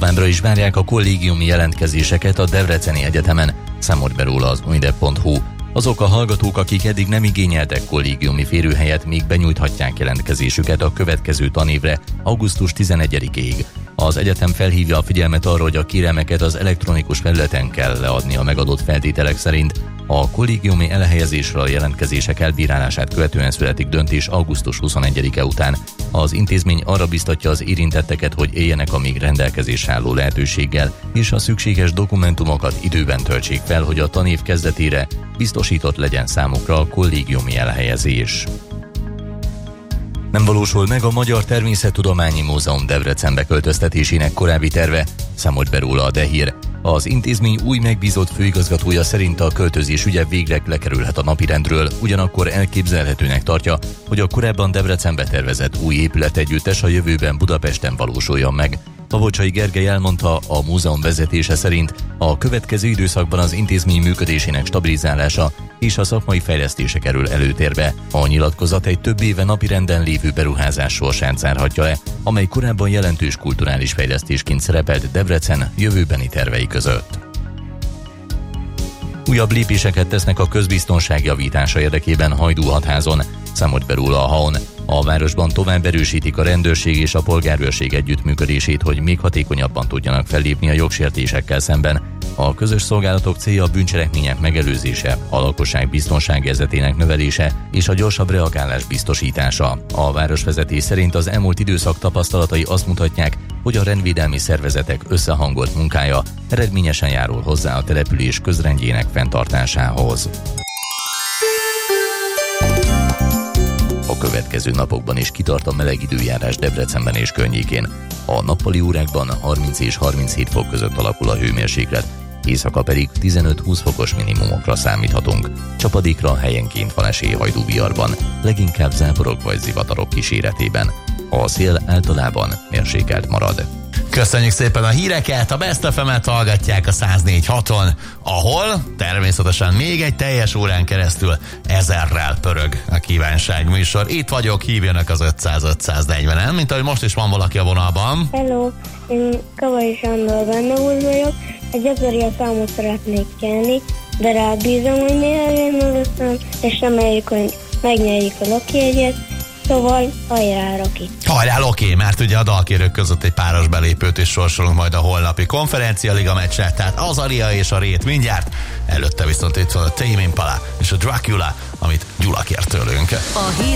Továbbra is várják a kollégiumi jelentkezéseket a Debreceni Egyetemen, számolt be róla az unidev.hu. Azok a hallgatók, akik eddig nem igényeltek kollégiumi férőhelyet, még benyújthatják jelentkezésüket a következő tanévre, augusztus 11-ig. Az egyetem felhívja a figyelmet arra, hogy a kérelmeket az elektronikus felületen kell leadni a megadott feltételek szerint. A kollégiumi elhelyezésre a jelentkezések elbírálását követően születik döntés augusztus 21-e után. Az intézmény arra biztatja az érintetteket, hogy éljenek a még rendelkezésre álló lehetőséggel, és a szükséges dokumentumokat időben töltsék fel, hogy a tanév kezdetére biztosított legyen számukra a kollégiumi elhelyezés. Nem valósul meg a Magyar Természettudományi Múzeum Debrecenbe költöztetésének korábbi terve, számolt be róla a DE-hír. Az intézmény új megbízott főigazgatója szerint a költözés ügye végleg lekerülhet a napirendről, ugyanakkor elképzelhetőnek tartja, hogy a korábban Debrecenbe tervezett új épületegyüttes a jövőben Budapesten valósuljon meg. Tavocsai Gergely elmondta, a múzeum vezetése szerint a következő időszakban az intézmény működésének stabilizálása és a szakmai fejlesztése kerül előtérbe. A nyilatkozat egy több éve napirenden lévő beruházás sorsát zárhatja le, amely korábban jelentős kulturális fejlesztésként szerepelt Debrecen jövőbeni tervei között. Újabb lépéseket tesznek a közbiztonság javítása érdekében Hajdú-Hatházon, számolt be róla a HAON. A városban tovább erősítik a rendőrség és a polgárőrség együttműködését, hogy még hatékonyabban tudjanak fellépni a jogsértésekkel szemben. A közös szolgálatok célja a bűncselekmények megelőzése, a lakosság biztonságérzetének növelése és a gyorsabb reagálás biztosítása. A városvezetés szerint az elmúlt időszak tapasztalatai azt mutatják, hogy a rendvédelmi szervezetek összehangolt munkája eredményesen járul hozzá a település közrendjének fenntartásához. A következő napokban is kitart a meleg időjárás Debrecenben és környékén. A nappali órákban 30 és 37 fok között alakul a hőmérséklet, éjszaka pedig 15-20 fokos minimumokra számíthatunk. Csapadékra helyenként van esély Hajdú-Biarban, leginkább záporok vagy zivatarok kíséretében. A szél általában mérsékelt marad. Köszönjük szépen a híreket, a Best FM-et hallgatják a 104.6-on, ahol természetesen még egy teljes órán keresztül 1000-rel pörög a kívánság műsor. Itt vagyok, hívjanak az 500-540-en, mint ahogy most is van valaki a vonalban. Hello, én Kavai Sándor Benne úr vagyok, egy 1000 számot szeretnék kérni, de rábízom, hogy néha előttem, és reméljük, hogy megnyerjük a lakjegyet. Szóval hajrá, Roki! Hajrá, Loki, mert ugye a dalkérők között egy páros belépőt is sorsolunk majd a holnapi konferencialiga meccsre, tehát az Aria és a Rét mindjárt, előtte viszont itt van a Tame Impala és a Dracula, amit Gyula kért tőlünk.